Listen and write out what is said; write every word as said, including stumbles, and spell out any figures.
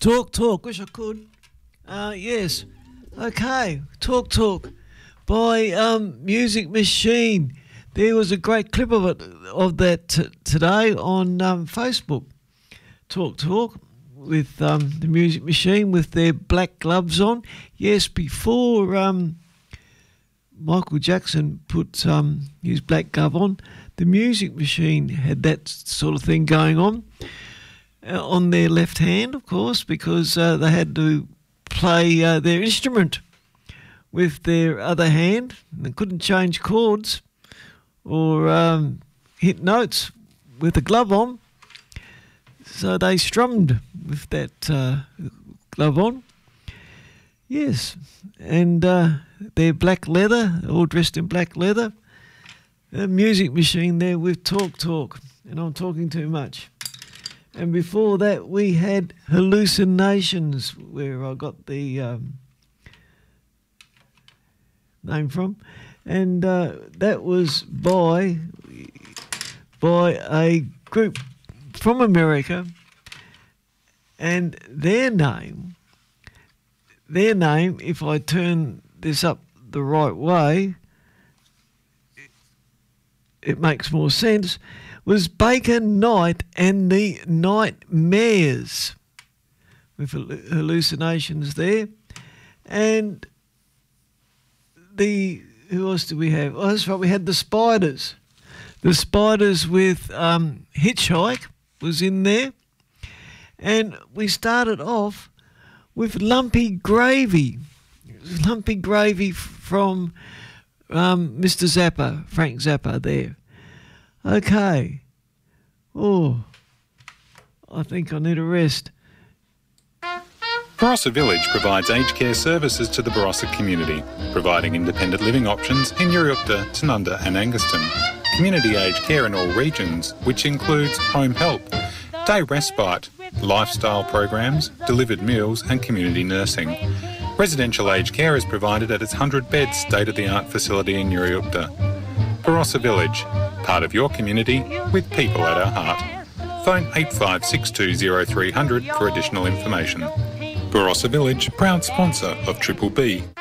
Talk, talk. Wish I could. Uh, yes. Okay. Talk, talk. By um, Music Machine. There was a great clip of it of that t- today on um, Facebook. Talk, talk with um, the Music Machine with their black gloves on. Yes, before um, Michael Jackson put um, his black glove on, the Music Machine had that sort of thing going on. Uh, on their left hand, of course, because uh, they had to play uh, their instrument with their other hand. They couldn't change chords or um, hit notes with a glove on. So they strummed with that uh, glove on. Yes, and uh, they're black leather, all dressed in black leather. A Music Machine there with Talk Talk, and I'm talking too much. And before that, we had Hallucinations, where I got the um, name from. And uh, that was by, by a group from America. And their name, their name, if I turn this up the right way, it makes more sense, was Baker Knight and the Nightmares, with Hallucinations there. And the, who else did we have? Oh, that's right, we had the Spiders. The Spiders with um, Hitchhike was in there. And we started off with Lumpy Gravy. Lumpy Gravy from um, Mister Zappa, Frank Zappa there. Okay. Oh, I think I need a rest. Barossa Village provides aged care services to the Barossa community, providing independent living options in Uriukta, Tanunda and Anguston. Community aged care in all regions, which includes home help, day respite, lifestyle programs, delivered meals and community nursing. Residential aged care is provided at its one hundred bed state-of-the-art facility in Uriukta. Barossa Village, part of your community with people at our heart. Phone eight five six two zero three hundred for additional information. Barossa Village, proud sponsor of Triple B.